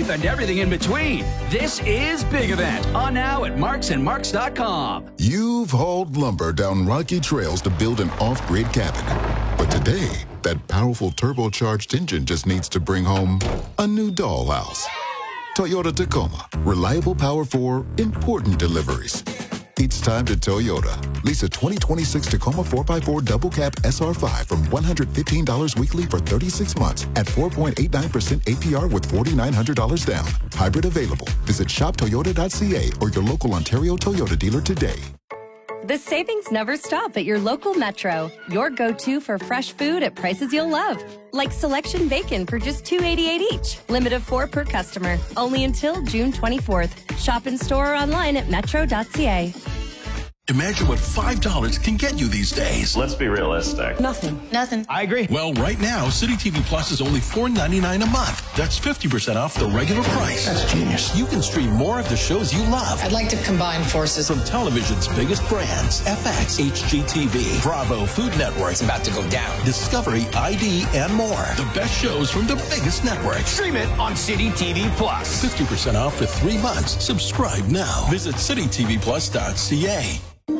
beef, and everything in between. This is Big Event on now at marksandmarks.com. You've hauled lumber down rocky trails to build an off-grid cabin. But today, that powerful turbocharged engine just needs to bring home a new dollhouse. Toyota Tacoma. Reliable power for important deliveries. It's time to Toyota. Lease a 2026 Tacoma 4x4 double cab SR5 from $115 weekly for 36 months at 4.89% APR with $4,900 down. Hybrid available. Visit shoptoyota.ca or your local Ontario Toyota dealer today. The savings never stop at your local Metro. Your go-to for fresh food at prices you'll love. Like selection bacon for just $2.88 each. Limit of 4 per customer. Only until June 24th. Shop in store or online at metro.ca. Imagine what $5 can get you these days. Let's be realistic. Nothing. I agree. Well, right now, City TV Plus is only $4.99 a month. That's 50% off the regular price. That's genius. You can stream more of the shows you love. I'd like to combine forces. From television's biggest brands, FX, HGTV, Bravo, Food Network. It's about to go down. Discovery, ID, and more. The best shows from the biggest networks. Stream it on City TV Plus. 50% off for 3 months. Subscribe now. Visit citytvplus.ca.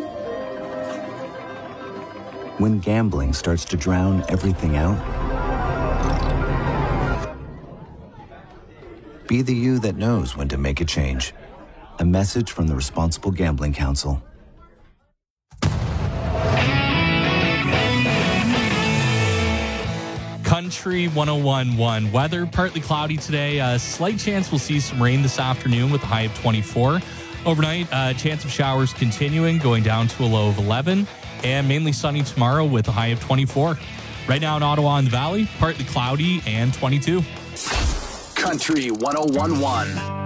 When gambling starts to drown everything out, be the you that knows when to make a change. A message from the Responsible Gambling Council. Country 101.1. Weather, partly cloudy today. A slight chance we'll see some rain this afternoon with a high of 24. Overnight, chance of showers continuing, going down to a low of 11. And mainly sunny tomorrow with a high of 24. Right now in Ottawa and the Valley, partly cloudy and 22. Country 101.1.